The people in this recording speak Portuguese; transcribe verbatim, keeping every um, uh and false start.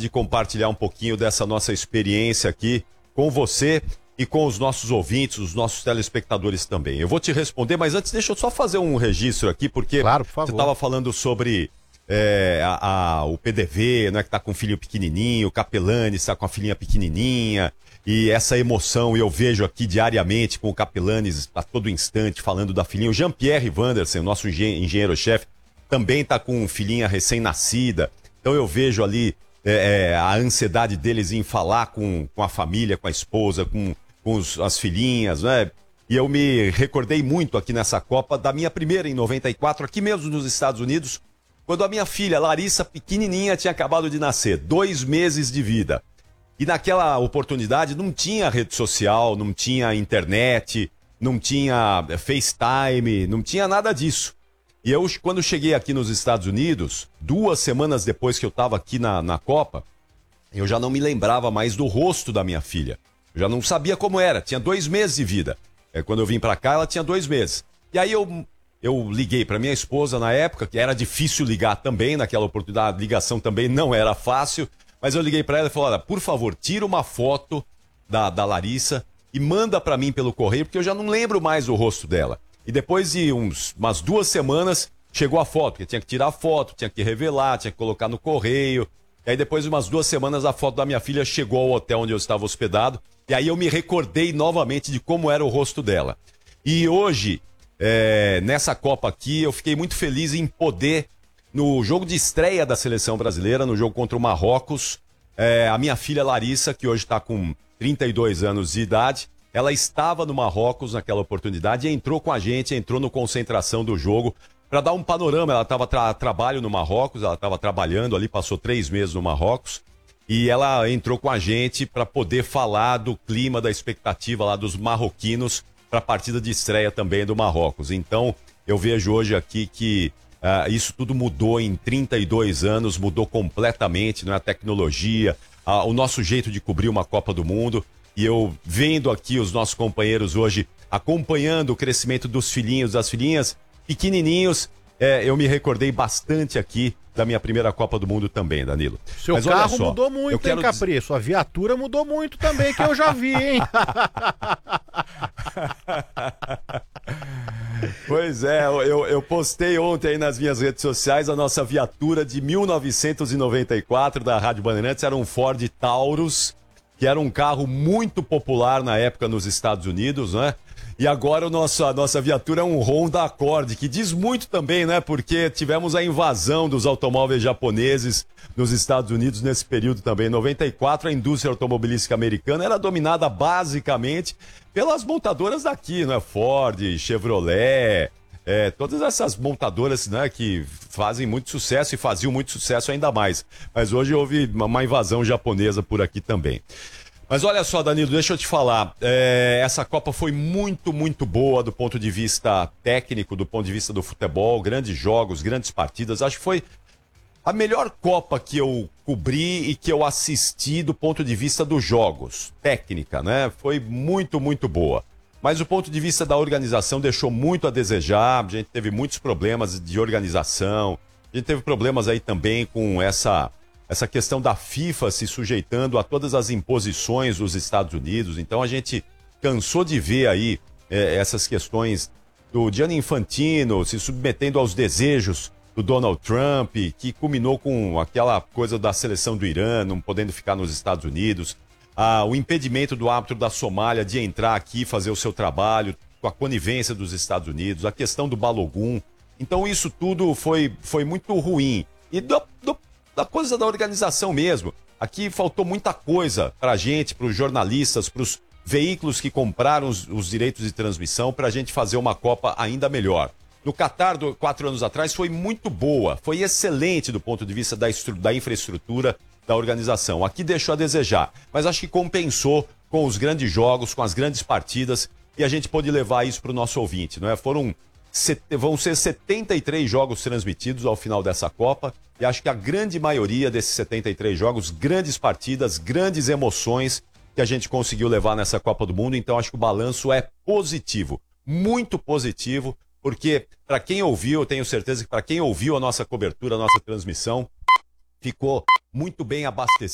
de compartilhar um pouquinho dessa nossa experiência aqui com você e com os nossos ouvintes, os nossos telespectadores também. Eu vou te responder, mas antes deixa eu só fazer um registro aqui, porque claro, por favor. Você estava falando sobre é, a, a, o P D V, né, que está com um filhinho pequenininho, o Capelani está com a filhinha pequenininha, e essa emoção eu vejo aqui diariamente com o Capelani a todo instante falando da filhinha. O Jean-Pierre Wandersen, o nosso engenheiro-chefe, também está com filhinha recém-nascida. Então eu vejo ali é, é, a ansiedade deles em falar com, com a família, com a esposa, com, com os, as filhinhas, né? E eu me recordei muito aqui nessa Copa da minha primeira em noventa e quatro, aqui mesmo nos Estados Unidos, quando a minha filha Larissa, pequenininha, tinha acabado de nascer, dois meses de vida. E naquela oportunidade não tinha rede social, não tinha internet, não tinha FaceTime, não tinha nada disso. E eu, quando cheguei aqui nos Estados Unidos, duas semanas depois que eu estava aqui na, na Copa, eu já não me lembrava mais do rosto da minha filha. Eu já não sabia como era, tinha dois meses de vida. É, quando eu vim para cá, ela tinha dois meses. E aí eu, eu liguei para minha esposa na época, que era difícil ligar também, naquela oportunidade, a ligação também não era fácil, mas eu liguei para ela e falei, olha, por favor, tira uma foto da, da Larissa e manda para mim pelo correio, porque eu já não lembro mais o rosto dela. E depois de uns, umas duas semanas, chegou a foto, porque tinha que tirar a foto, tinha que revelar, tinha que colocar no correio. E aí depois de umas duas semanas, a foto da minha filha chegou ao hotel onde eu estava hospedado. E aí eu me recordei novamente de como era o rosto dela. E hoje, é, nessa Copa aqui, eu fiquei muito feliz em poder, no jogo de estreia da seleção brasileira, no jogo contra o Marrocos, é, a minha filha Larissa, que hoje está com trinta e dois anos de idade, ela estava no Marrocos naquela oportunidade e entrou com a gente, entrou no concentração do jogo para dar um panorama. Ela estava tra trabalho no Marrocos, ela estava trabalhando ali, passou três meses no Marrocos e ela entrou com a gente para poder falar do clima, da expectativa lá dos marroquinos para a partida de estreia também do Marrocos. Então eu vejo hoje aqui que uh, isso tudo mudou em trinta e dois anos, mudou completamente, não é? A tecnologia, uh, o nosso jeito de cobrir uma Copa do Mundo. E eu vendo aqui os nossos companheiros hoje, acompanhando o crescimento dos filhinhos, das filhinhas, pequenininhos, é, eu me recordei bastante aqui da minha primeira Copa do Mundo também, Danilo. Seu Mas carro olha só, mudou muito, quero hein, Capri? Dizer... Sua viatura mudou muito também, que eu já vi, hein? Pois é, eu, eu postei ontem aí nas minhas redes sociais a nossa viatura de mil novecentos e noventa e quatro da Rádio Bandeirantes, era um Ford Taurus, que era um carro muito popular na época nos Estados Unidos, né? E agora o nosso, a nossa viatura é um Honda Accord, que diz muito também, né? Porque tivemos a invasão dos automóveis japoneses nos Estados Unidos nesse período também. Em noventa e quatro, a indústria automobilística americana era dominada basicamente pelas montadoras daqui, né? Ford, Chevrolet, é, todas essas montadoras, né, que fazem muito sucesso e faziam muito sucesso ainda mais. Mas hoje houve uma invasão japonesa por aqui também. Mas olha só, Danilo, deixa eu te falar, é, essa Copa foi muito, muito boa do ponto de vista técnico, do ponto de vista do futebol, grandes jogos, grandes partidas. Acho que foi a melhor Copa que eu cobri e que eu assisti do ponto de vista dos jogos, técnica, né? Foi muito, muito boa. Mas o ponto de vista da organização deixou muito a desejar, a gente teve muitos problemas de organização, a gente teve problemas aí também com essa... essa questão da FIFA se sujeitando a todas as imposições dos Estados Unidos. Então a gente cansou de ver aí é, essas questões do Gianni Infantino se submetendo aos desejos do Donald Trump, que culminou com aquela coisa da seleção do Irã, não podendo ficar nos Estados Unidos, ah, o impedimento do árbitro da Somália de entrar aqui e fazer o seu trabalho, com a conivência dos Estados Unidos, a questão do Balogun. Então isso tudo foi, foi muito ruim. E do, do da coisa da organização mesmo. Aqui faltou muita coisa para a gente, para os jornalistas, para os veículos que compraram os, os direitos de transmissão, para a gente fazer uma Copa ainda melhor. No Catar, do, quatro anos atrás, foi muito boa, foi excelente do ponto de vista da, da infraestrutura da organização. Aqui deixou a desejar, mas acho que compensou com os grandes jogos, com as grandes partidas, e a gente pôde levar isso para o nosso ouvinte, não é? Foram... Vão ser setenta e três jogos transmitidos ao final dessa Copa e acho que a grande maioria desses setenta e três jogos, grandes partidas, grandes emoções que a gente conseguiu levar nessa Copa do Mundo. Então acho que o balanço é positivo, muito positivo, porque para quem ouviu, eu tenho certeza que para quem ouviu a nossa cobertura, a nossa transmissão, ficou muito bem abastecido.